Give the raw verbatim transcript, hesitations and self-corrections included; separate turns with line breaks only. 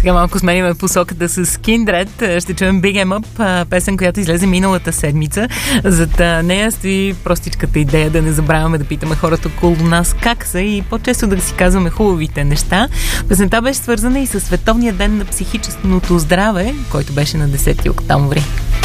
Сега малко сменяме посоката с Kindred. Ще чуем Big Em Up, песен, която излезе миналата седмица. Зад нея стои простичката идея да не забравяме да питаме хората около нас как са и по-често да си казваме хубавите неща. Песента беше свързана и със Световния ден на психическото здраве, който беше на десети октомври.